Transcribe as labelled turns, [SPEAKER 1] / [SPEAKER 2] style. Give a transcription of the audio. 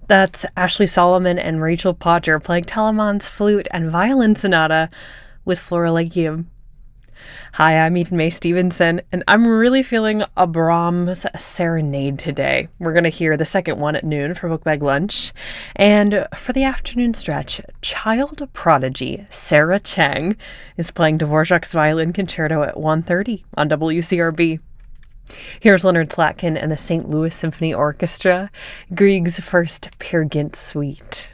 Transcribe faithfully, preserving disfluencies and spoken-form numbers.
[SPEAKER 1] That's Ashley Solomon and Rachel Potter playing Telemann's flute and violin sonata with Florilegium. Hi, I'm Eden May Stevenson, and I'm really feeling a Brahms serenade today. We're going to hear the second one at noon for Book Bag Lunch. And for the afternoon stretch, child prodigy Sarah Chang is playing Dvorak's Violin Concerto at one thirty on W C R B. Here's Leonard Slatkin and the Saint Louis Symphony Orchestra, Grieg's first Peer Gynt Suite.